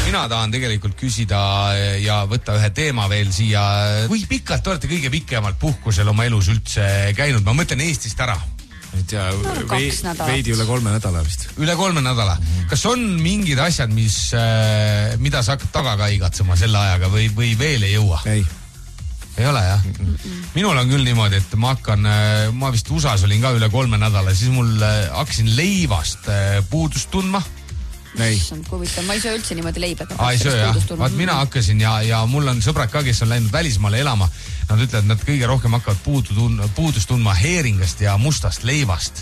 mina tahan tegelikult küsida ja võtta ühe teema veel siia. Kui pikalt te olete kõige pikemalt puhkusel oma elus üldse käinud? Ma mõtlen Eestist ära. Ei tea, veidi üle 3 nädala vist. Üle 3 nädala. Kas on mingid asjad, mida sa hakkad taga ka igatsema selle ajaga või veel ei jõua? Ei ole, jah? Minul on küll niimoodi, et ma vist USAs olin ka üle 3 nädala, siis mul hakkasin leivast puudust tundma. Ma ei söö üldse niimoodi leibega. Ei söö, jah. Vaat mina hakkasin ja mul on sõbrad ka, kes on läinud välismaale elama. Nad ütlevad, et nad kõige rohkem hakkavad puudust tundma heeringast ja mustast leivast.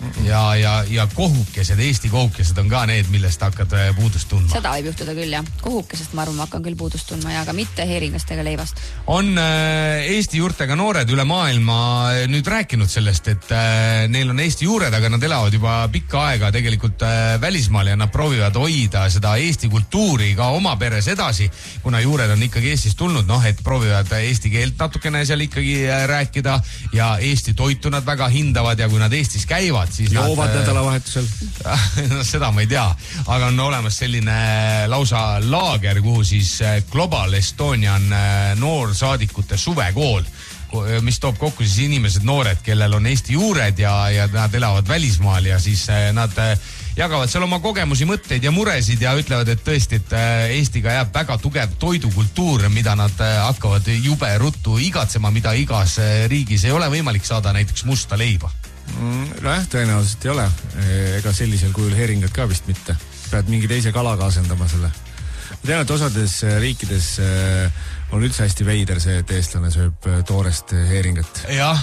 Ja kohukesed, Eesti kohukesed on ka need, millest hakkad puudust tundma. Seda võib juhtuda küll, jah. Kohukesest ma arvan, ma hakkan küll puudust tundma ja ka mitte heeringast ega leivast. On Eesti juurtega noored üle maailma nüüd rääkinud sellest, et neil on Eesti juured, aga nad elavad juba pikka aega tegelikult välismaal ja nad proovivad hoida seda Eesti kultuuri ka oma peres edasi, kuna juured on ikkagi Eestist tulnud, et proovivad eesti keelt natukene seal ikkagi rääkida ja Eesti toitu nad väga hindavad ja kui nad Eestis käivad, siis joovad nädalavahetusel. Seda ma ei tea, aga on olemas selline lausa laager, kuhu siis Global Estonian noorsaadikute suvekool, mis toob kokku siis inimesed, noored, kellel on Eesti juured ja nad elavad välismaal ja siis nad jagavad seal oma kogemusi, mõtteid ja muresid ja ütlevad, et tõesti, et Eestiga jääb väga tugev toidukultuur, mida nad hakkavad jube ruttu igatsema, mida igas riigis ei ole võimalik saada näiteks musta leiba. Tõenäoliselt ei ole. Ega sellisel kujul heeringat ka vist mitte. Pead mingi teise kalaga asendama selle. Ma tean, et osades riikides on üldse hästi veider see, et eestlane sööb toorest heeringat. Jah.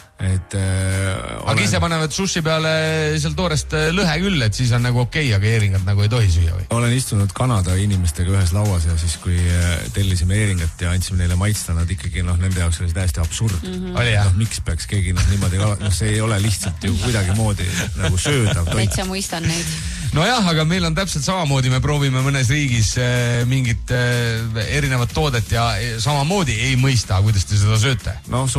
Aga ise panevad sushi peale seal toorest lõhe küll, et siis on nagu okei, aga heeringat nagu ei tohi süüa või? Olen istunud Kanada inimestega ühes lauas ja siis kui tellisime heeringat ja andsime neile maitsta, nad ikkagi nende jaoks oli täiesti absurd. Miks peaks keegi niimoodi, see ei ole lihtsalt ju kuidagi moodi nagu söödav toit. Täitsa muistan neid. No jah, aga meil on täpselt samamoodi, me proovime mõnes riigis mingit erinevat toodet ja samamoodi ei mõista, kuidas te seda sööte.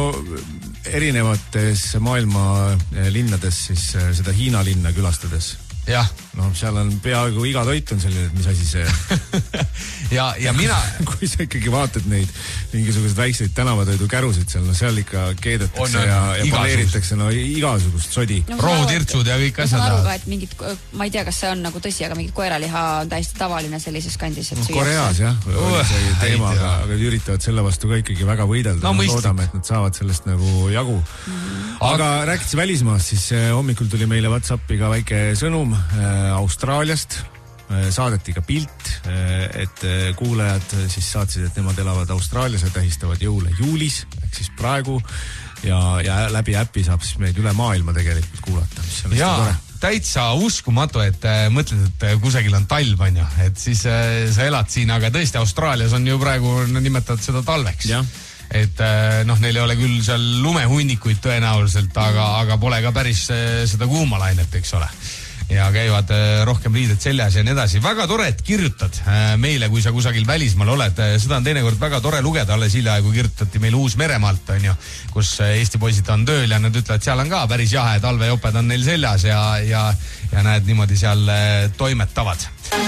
Erinevates maailma linnades siis seda Hiina linna külastades. Jah. Seal on peaaegu iga toit on selline, et mis asi see ja mina kui sa ikkagi vaatad neid mingisugused väikseid tänavatoidu kärusid seal ikka keedetakse ja paneeritakse igasugust sodi. Rohutirtsud ja kõik asjad. Ma saan aru ka, et mingid, ma ei tea, kas see on nagu tõsi, aga mingid koeraliha on täiesti tavaline sellises kandis. Koreas jah, oli see teema, aga üritavad selle vastu ka ikkagi väga võidelda. Loodame, et nad saavad sellest nagu jagu. Aga rääkides välismaast, siis hommikul tuli meile WhatsAppi ka väike sõnum Austraaliast, saadeti ka pilt, et kuulajad siis saatsid, et nemad elavad Austraalias ja tähistavad jõule juulis, ehk siis praegu ja läbi äppi saab siis meid üle maailma tegelikult kuulata, mis on hästi tore. Täitsa uskumatu, et mõtled, et kusagil on talv, on ju, et siis sa elad siin, aga tõesti Austraalias on ju praegu nimetavad seda talveks. Jah. Et neil ei ole küll seal lumehunnikuid tõenäoliselt, aga pole ka päris seda kuumalainet, eks ole. Ja käivad rohkem riided seljas ja nii edasi. Väga tore, et kirjutad meile, kui sa kusagil välismaal oled. Seda on teinekord väga tore lugeda, alles hiljaaegu kirjutati meil Uus-Meremaalt, on ju, kus Eesti poisid on tööl ja nad ütlevad, seal on ka päris jahe, talvejoped on neil seljas ja näed niimoodi seal toimetavad.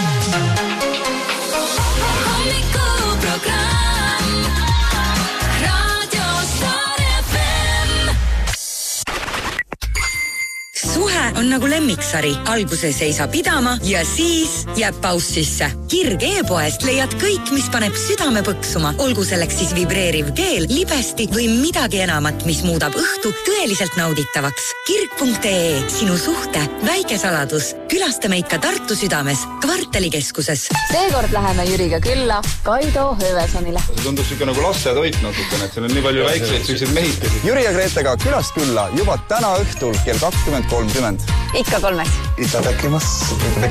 Suhe on nagu lemmiksari. Alguses ei saa pidama ja siis jääb paus sisse. Kirg e-poest leiad kõik, mis paneb südame põksuma. Olgu selleks siis vibreeriv keel, libesti või midagi enamat, mis muudab õhtu tõeliselt nauditavaks. Kirg.ee, sinu suhte väike saladus. Külasta meid ka Tartu südames, Kvartalikeskuses. Seekord läheme Jüriga külla Kaido Höövesonile. See tundub siuke nagu lastetoit natukene, et seal on nii palju väikseid selliseid mehikesi. Jüri ja Greetega külast külla juba täna õhtul kell 20:30. Ikka 3. Itadakimasu.